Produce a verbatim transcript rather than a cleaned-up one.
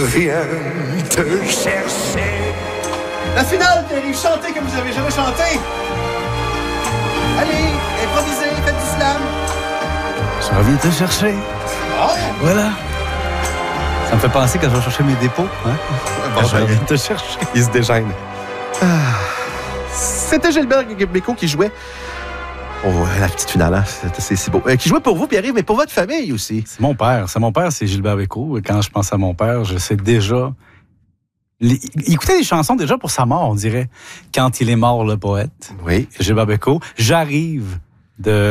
Viens te chercher. La finale, Pierre-Yves, chantez comme vous avez jamais chanté. Allez, improvisez, faites du slam. Je reviens te chercher. Oh! Voilà. Ça me fait penser quand je vais chercher mes dépôts. Hein? Bon, je reviens te chercher. Il se dégêne. Ah. C'était Gilbert Bécaud qui jouait. Oh, la petite finale, hein? c'est, c'est, c'est beau. Euh, qui jouait pour vous, Pierre-Yves, mais pour votre famille aussi. C'est mon père. C'est mon père, c'est Gilbert Bécaud. Quand je pense à mon père, je sais déjà... Il écoutait des chansons déjà pour sa mort, on dirait. Quand il est mort, le poète. Oui. Gilbert Bécaud. J'arrive de...